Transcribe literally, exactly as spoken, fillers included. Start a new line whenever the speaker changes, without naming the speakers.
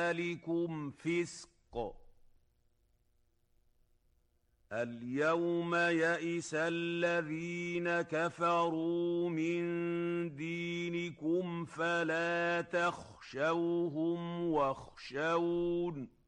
ذلكم فسق. اليوم يئس الذين كفروا من دينكم فلا تخشوهم واخشون